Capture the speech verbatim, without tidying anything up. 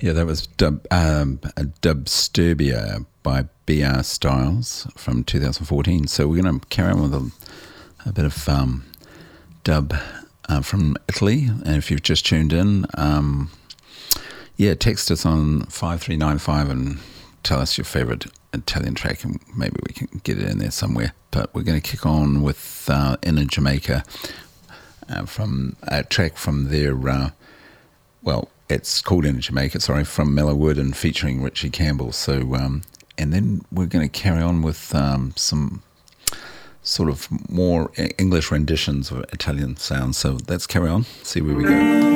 Yeah, that was Dub, um, a Dubsturbia by B R Styles from two thousand fourteen. So we're going to carry on with a, a bit of um, dub uh, from Italy. And if you've just tuned in, um, yeah, text us on five three nine five and tell us your favourite Italian track, and maybe we can get it in there somewhere. But we're going to kick on with uh, Inner Jamaica uh, from a track from their, uh, well, it's called Inner Jamaica, sorry, from Mellowwood and featuring Richie Campbell. So, um, and then we're going to carry on with um, some sort of more English renditions of Italian sounds. So let's carry on, see where we go.